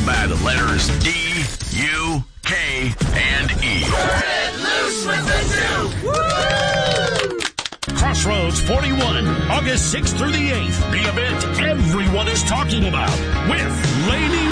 by the letters D, U, K, and E. Turn it loose with the Duke! Crossroads 41, August 6th through the 8th. The event everyone is talking about with Lady